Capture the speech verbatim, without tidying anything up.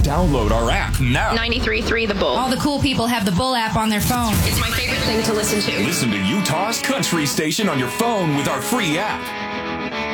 Download our app now. ninety-three point three The Bull. All the cool people have the Bull app on their phone. It's my favorite thing to listen to. Listen to Utah's country station on your phone with our free app.